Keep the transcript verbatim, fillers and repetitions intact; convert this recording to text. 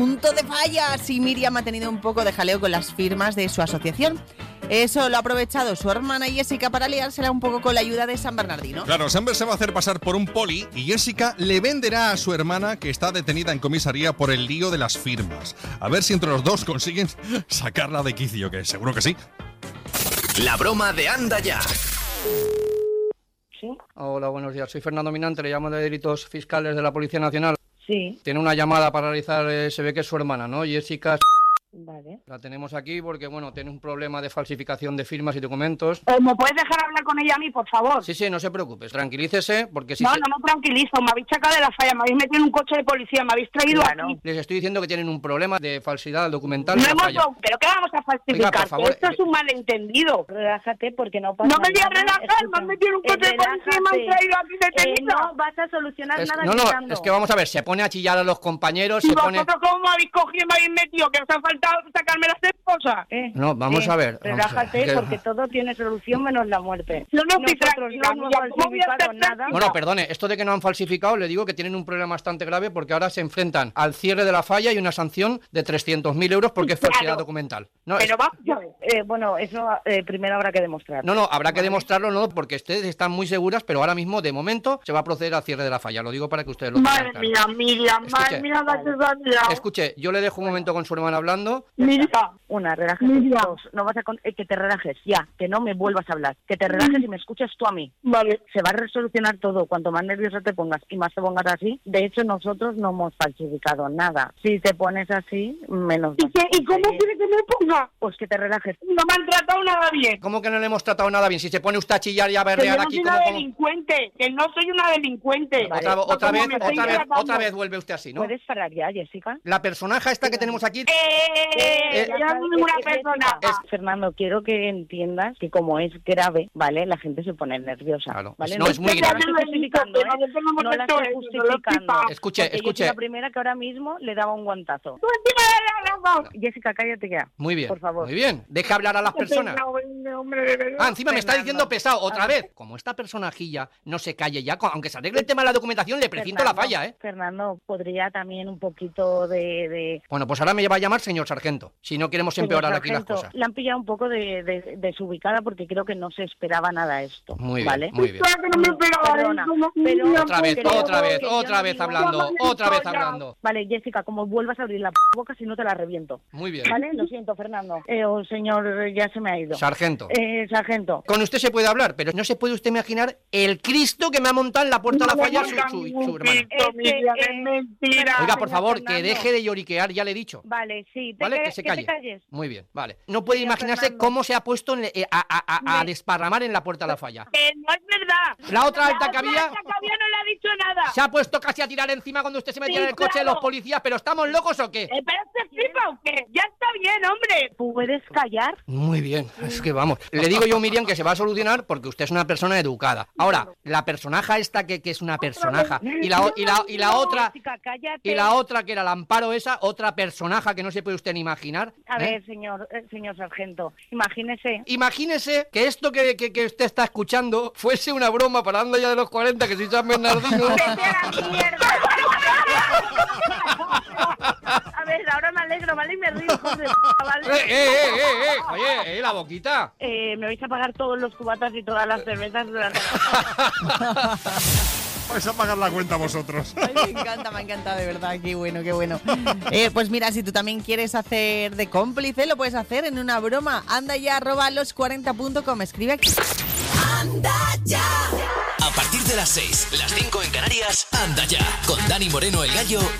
Punto de fallas y Miriam ha tenido un poco de jaleo con las firmas de su asociación. Eso lo ha aprovechado su hermana Jessica para liársela un poco con la ayuda de San Bernardino. Claro, Samber se va a hacer pasar por un poli y Jessica le venderá a su hermana, que está detenida en comisaría por el lío de las firmas. A ver si entre los dos consiguen sacarla de quicio, que seguro que sí. La broma de Anda Ya. ¿Sí? Hola, buenos días. Soy Fernando Minante, le llamo de Delitos Fiscales de la Policía Nacional. Sí. Tiene una llamada para realizar, eh, se ve que es su hermana, ¿no? Jessica. Vale. La tenemos aquí porque, bueno, tiene un problema de falsificación de firmas y documentos. Eh, ¿Me puedes dejar hablar con ella a mí, por favor? Sí, sí, no se preocupe, tranquilícese, porque si... No, se... no me tranquilizo, me habéis sacado de la falla, me habéis metido en un coche de policía, me habéis traído Claro. aquí. Les estoy diciendo que tienen un problema de falsidad documental. No de la hemos... falla. ¿Pero qué vamos a falsificar? Oiga, por favor, Que esto eh, es un malentendido. Relájate porque no pasa No me voy a nada. relajar, me Escucha, han metido en un coche eh, de policía y me han relájate. traído aquí Eh, detenido. no vas a solucionar Es- nada no, no, gritando. es que vamos a ver, se pone a chillar a los compañeros, ¿Y se pone... vosotros cómo me habéis cogido y me habéis metido? Que os ha faltado sacarme las esposas. Eh, No, vamos eh, a ver, vamos a ver, Relájate que- porque todo tiene solución menos la muerte. Yo no estoy Nosotros tranquila, no hemos mira, ¿cómo voy a falsificado estar nada. Bueno, perdone, esto de que no han falsificado, le digo que tienen un problema bastante grave porque ahora se enfrentan al cierre de la falla y una sanción de trescientos mil euros porque es Claro. falsedad documental. No, es- Pero vamos a ver. Eh, bueno, eso eh, primero habrá que demostrar. no, no, habrá que demostrarlo, no, porque ustedes están muy seguras, pero ahora mismo, de momento, se va a proceder al cierre de la falla. Lo digo para que ustedes lo tengan Madre claro. mía, Miriam, Escuche. madre mía, la que se ha liado. Escuche, yo le dejo un momento con su hermana hablando. Miriam, Una, relájate. Mira. Dos, no vas a con- eh, que te relajes, ya, que no me vuelvas a hablar. Que te relajes y me escuches tú a mí. vale. Se va a resolucionar todo. Cuanto más nerviosa te pongas y más te pongas así. De hecho, nosotros no hemos falsificado nada. Si te pones así, menos. ¿Y, vas qué, a ¿Y cómo conseguir. quiere que me ponga? Pues que te relajes. No me han tratado nada bien. ¿Cómo que no le hemos tratado nada bien? Si se pone usted a chillar y a Que yo berrear no aquí soy como... una como- delincuente, que no soy una delincuente. Vale. Otra, otra Como vez, me estáis otra vez, tratando. otra vez vuelve usted así, ¿no? ¿Puedes parar ya, Jessica? La personaja esta que tenemos aquí... Eh, Eh, yo no soy ninguna Eh, persona. Jessica, Fernando, quiero que entiendas que como es grave, ¿vale? La gente se pone nerviosa, Claro. ¿vale? No, es muy la grave. estoy justificando, ¿eh? No la estoy justificando. Escuche, Porque yo escuche. soy la primera que ahora mismo le daba un guantazo. Tú encima de la razón. Jessica, cállate ya. Muy bien, Por favor. muy bien. Deja hablar a las personas. Hombre, de verdad. Ah, encima me está Fernando. diciendo pesado, otra Ah. vez. Como esta personajilla no se calle ya, aunque se arregle el tema de la documentación, le precinto la Fernando, falla, ¿eh? Fernando, podría también un poquito de... de Bueno, pues ahora me va a llamar señor sargento, si no queremos señor empeorar aquí las sargento. cosas. La han pillado un poco de, de- desubicada porque creo que no se esperaba nada esto, Muy bien, ¿vale? muy bien. Claro que no me esperaba Perdona, eso, no, pero- Miriam, Otra vez, Creo otra vez, que yo otra no vez digo- hablando, Llámame otra vez ya. hablando. Vale, Jessica, como vuelvas a abrir la p boca, si no te la reviento. Muy bien. ¿Vale? Lo siento, Fernando. Eh, oh, señor, ya se me ha ido. Sargento. Eh, sargento. Con usted se puede hablar, pero no se puede usted imaginar el Cristo que me ha montado en la puerta de la No me falla su, digas su- ningún su hermana. Cristo, Es que, Miriam, es eh, mentira. Oiga, por señor favor, que Fernando. deje de lloriquear, ya le he dicho. Vale, sí. te ¿Vale? ca- Que se calle. te calles. Muy bien, vale. No puede Señor imaginarse Fernando. cómo se ha puesto en- eh, a, a- a- a Me- desparramar en la puerta de la falla. Que no es verdad. La otra La alta que otra había alta que había no le ha dicho nada. se ha puesto casi a tirar encima cuando usted se metía Sí, en el coche de claro. los policías, pero ¿estamos locos o qué? Eh, ¿Pero este flipa o qué? Ya está bien, hombre. ¿Puedes callar? Muy bien, es que vamos. Le digo yo, Miriam, que se va a solucionar porque usted es una persona educada. Ahora, la personaja esta que, que es una personaja y la, o- y la, y la otra Jessica, cállate. y la otra que era el Amparo esa, otra personaja que no se puede usted ni imaginar. A ¿eh? ver, señor, eh, señor sargento, imagínese. Imagínese que esto que, que, que usted está escuchando fuese una broma para Anda Ya de los cuarenta, que soy San Bernardino. ¡Vete a la mierda! A ver, ahora me alegro, ¿vale? Y me río, hijos de p***, ¡Eh, ¿vale? eh, eh, eh, eh! Oye, eh, la boquita. Eh, me vais a pagar todos los cubatas y todas las cervezas durante la... Vais a pagar la cuenta vosotros. Ay, me encanta, me ha encantado, de verdad, qué bueno, qué bueno. Eh, pues mira, si tú también quieres hacer de cómplice, lo puedes hacer en una broma. Anda ya, arroba los cuarenta punto com, escribe aquí. Anda Ya. A partir de las seis, las cinco en Canarias, Anda Ya, con Dani Moreno el Gallo